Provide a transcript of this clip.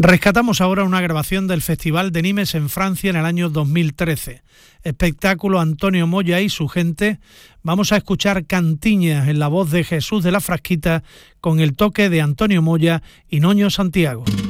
Rescatamos ahora una grabación del Festival de Nimes en Francia en el año 2013. Espectáculo Antonio Moya y su gente. Vamos a escuchar cantiñas en la voz de Jesús de la Frasquita con el toque de Antonio Moya y Noño Santiago.